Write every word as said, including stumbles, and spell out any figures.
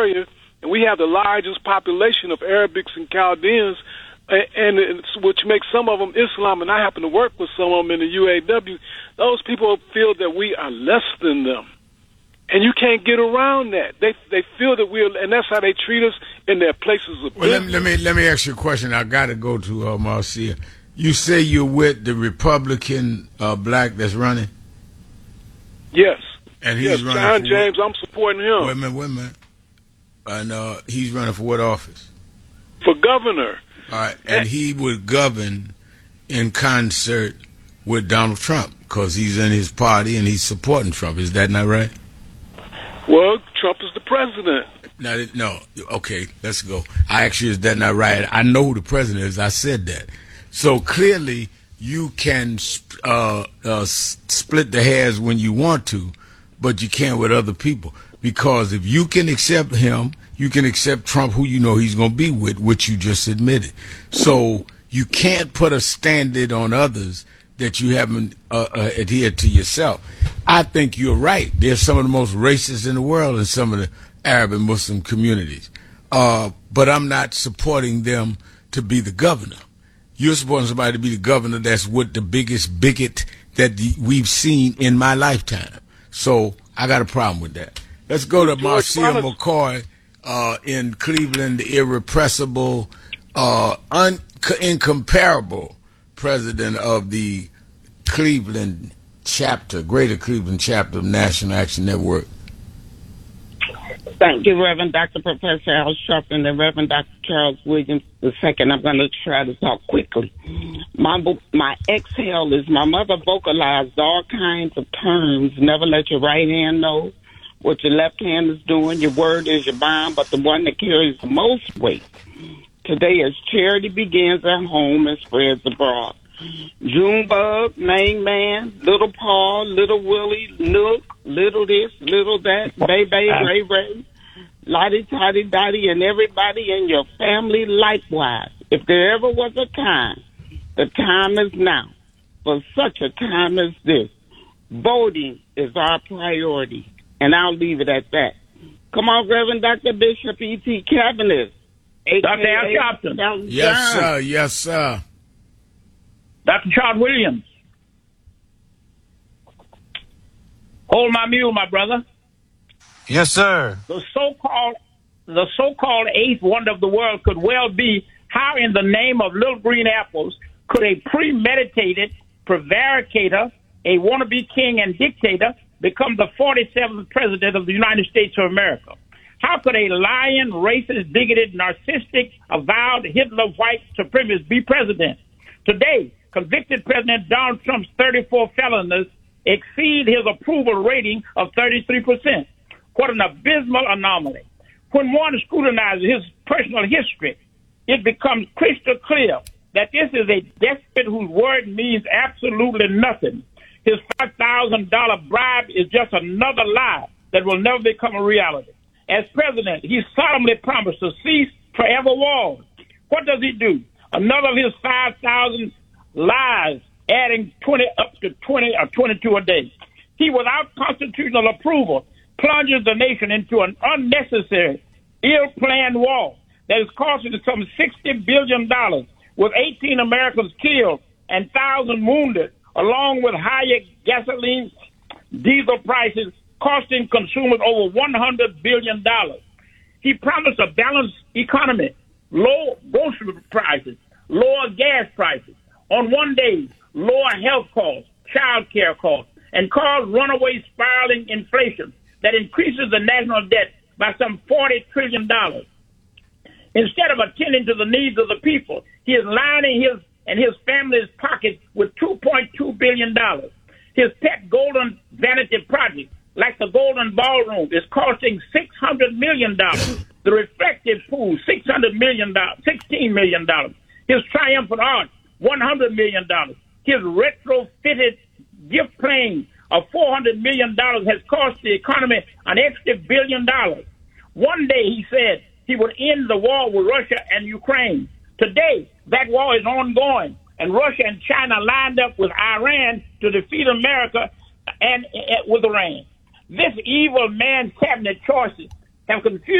area, and we have the largest population of Arabics and Chaldeans, and, and it's, which makes some of them Islam, and I happen to work with some of them in the U A W. Those people feel that we are less than them. And you can't get around that. They they feel that we're, and that's how they treat us in their places of well, business. Let me, let me let me ask you a question. I got to go to uh, Marcia. You say you're with the Republican uh, black that's running? Yes. And he's yes, running John for James, what? I'm supporting him. Wait a minute, wait a minute. And uh, he's running for what office? For governor. All right, and he would govern in concert with Donald Trump because he's in his party and he's supporting Trump. Is that not right? Well, Trump is the president. No, no. Okay, let's go. I asked you, is that not right? I know who the president is. I said that. So clearly, you can uh, uh, split the hairs when you want to, but you can't with other people. Because if you can accept him, you can accept Trump, who you know he's going to be with, which you just admitted. So you can't put a standard on others that you haven't uh, uh, adhered to yourself. I think you're right. They're some of the most racist in the world in some of the Arab and Muslim communities. Uh, but I'm not supporting them to be the governor. You're supporting somebody to be the governor that's with the biggest bigot that the, we've seen in my lifetime. So I got a problem with that. Let's go to Marcia McCoy uh, in Cleveland, the irrepressible, uh, un- incomparable president of the Cleveland chapter, Greater Cleveland chapter of National Action Network. Thank you, Reverend Doctor Professor Al Sharpton and Reverend Doctor Charles Williams the second. I'm going to try to talk quickly. My my exhale is my mother vocalized all kinds of terms. Never let your right hand know what your left hand is doing. Your word is your bond, but the one that carries the most weight today is charity begins at home and spreads abroad. Junebug, Main Man, Little Paul, Little Willie, Nook, Little this, Little that, Bay Bay, Ray Ray, Lottie Toddy Dottie, and everybody in your family likewise. If there ever was a time, the time is now. For such a time as this, voting is our priority, and I'll leave it at that. Come on, Reverend Doctor Bishop E T Cabinet. Doctor Al Sharpton. Yes, sir. Yes, sir. Doctor Charles Williams. Hold my mule, my brother. Yes, sir. The so-called the so-called eighth wonder of the world could well be how in the name of little green apples could a premeditated prevaricator, a wannabe king and dictator, become the forty-seventh president of the United States of America? How could a lying, racist, bigoted, narcissistic, avowed Hitler white supremacist be president? Today, convicted President Donald Trump's thirty-four felonies exceed his approval rating of thirty-three percent. What an abysmal anomaly. When one scrutinizes his personal history, it becomes crystal clear that this is a despot whose word means absolutely nothing. His five thousand dollars bribe is just another lie that will never become a reality. As president, he solemnly promised to cease forever wars. What does he do? Another of his five thousand lies, adding twenty up to twenty or twenty-two a day. He, without constitutional approval, plunges the nation into an unnecessary, ill-planned war that is costing some sixty billion dollars, with eighteen Americans killed and thousands wounded, along with higher gasoline, diesel prices, costing consumers over one hundred billion dollars. He promised a balanced economy, low grocery prices, lower gas prices, on one day, lower health costs, child care costs, and cause runaway spiraling inflation that increases the national debt by some forty trillion dollars. Instead of attending to the needs of the people, he is lining his and his family's pockets with two point two billion dollars. His pet golden vanity project, like the Golden Ballroom, is costing six hundred million dollars. The reflective pool, six hundred million dollars, sixteen million dollars. His triumphant arch, one hundred million dollars. His retrofitted gift plane of four hundred million dollars has cost the economy an extra billion dollars. One day, he said, he would end the war with Russia and Ukraine. Today, that war is ongoing, and Russia and China lined up with Iran to defeat America and, and with Iran. This evil man's cabinet choices have confused